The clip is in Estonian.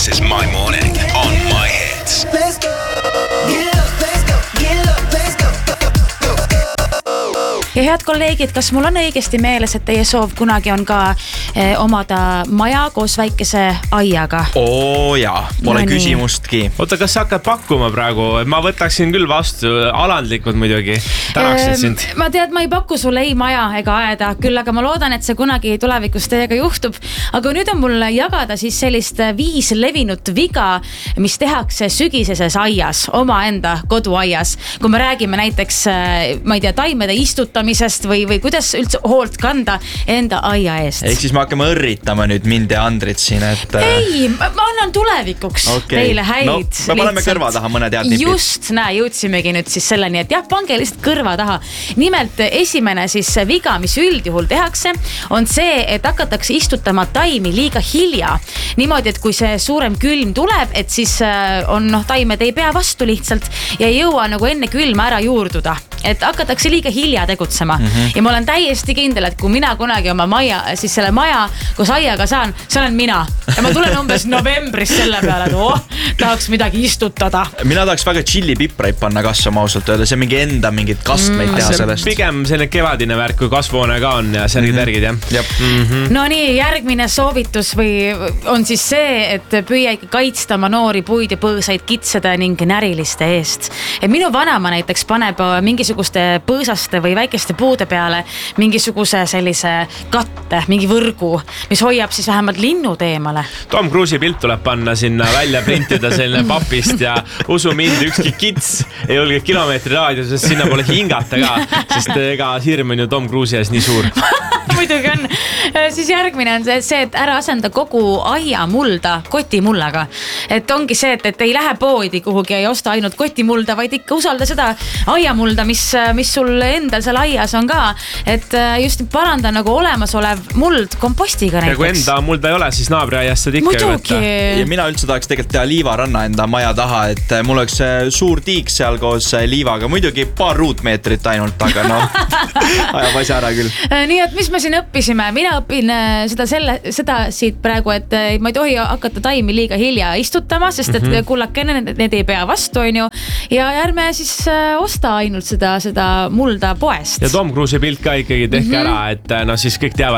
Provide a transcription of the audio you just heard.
This is my morning on my hits. Let's go. Get up, let's go. Get up, let's go. Ja head kolleegid, kas mul on õigesti meeles, et teie soov kunagi on ka omada maja koos väikese aiaga? Jaa, pole küsimustki. Oota, kas sa hakkad pakkuma praegu? Ma võtaksin küll vastu, alandlikud muidugi. Tänaksin sind. Ma tead, ma ei paku sulle ei maja ega aeda, küll aga ma loodan, et see kunagi tulevikus teiega juhtub. Aga nüüd on mul jagada siis sellist 5 levinut viga, mis tehakse sügiseses aias, omaenda koduaias. Kui me räägime näiteks, ma ei tea, taimede istutamisest või kuidas üldse hoolt kanda enda aia eest. Ehk siis me hakkame õrritama nüüd mind ja Andrit siin, et... Ei, ma annan tulevikuks teile häid. No, me paneme kõrva taha mõned head nipid. Just, jõudsimegi nüüd siis selleni, et jah, pange lihtsalt kõrva taha. Nimelt esimene siis viga, mis üldjuhul tehakse, on see, et hakatakse istutama taimi liiga hilja. Niimoodi, et kui see suurem külm tuleb, et siis on taimed ei pea vastu lihtsalt ja ei jõua nagu enne külma ära juurduda. Et hakatakse liiga hilja tegutsema. Ja ma olen täiesti kindel, et kui mina kunagi oma maja, siis selle maja koos aiaga saan, see olen mina. Ja ma tulen umbes novembris selle peale, et tahaks midagi istutada. Mina tahaks väga chili-pipraid panna kasvama ausalt öelda. See mingi enda mingid kastmeid teha sellest. Pigem selline kevadine värk, kui kasvuhoone ka on ja särgid värgid, jah. No nii, järgmine soovitus või on siis see, et püüa ikka kaitsta oma noori puid ja põõsaid kitsede ning näriliste eest. Et minu vanama näiteks paneb mingisugust põõsaste või väikeste puude peale mingisuguse sellise katte, mingi võrgu, mis hoiab siis vähemalt linnud eemale. Tom Cruise'i pilt tuleb panna sinna välja printida selline papist ja usu mind, ükski kits ei julge kilomeetri raadiuses sinna pole hingata ka, sest ega hirm on ju Tom Cruise'i ees nii suur. Muidugi on. Siis järgmine on see, et ära asenda kogu aia mulda kotimullaga. Et ongi see, et ei lähe poodi kuhugi ja ei osta ainult kotimulda, vaid ikka usalda seda aiamulda, mis sul endal seal aias on ka. Et just paranda nagu olemasolev muld kompostiga näiteks. Ja kui enda mulda ei ole, siis naabri aias seda ikka võtta. Ja mina üldse tahaks tegelikult teha liivaranna enda maja taha, et mul oleks suur tiik seal koos liivaga. Muidugi paar ruutmeetrit ainult, aga ajab asja ära küll. Nii, et mis me siin õppisime? Mina õpin seda siit praegu, et ma ei tohi hakata taimi liiga hilja istutama, sest et kullakene, need ei pea vastu, on ju. Ja ärme siis osta ainult seda mulda poest. Ja Tom Cruise'i pilt ka ikkagi tehke ära, et siis kõik teavad,